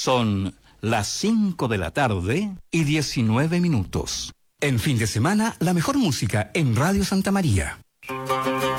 Son las 5 de la tarde y 19 minutos. En fin de semana, la mejor música en Radio Santa María.